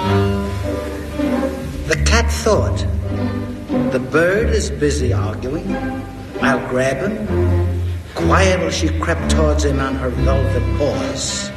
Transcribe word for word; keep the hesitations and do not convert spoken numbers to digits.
The cat thought, the bird is busy arguing. I'll grab him. Quietly she crept towards him on her velvet paws.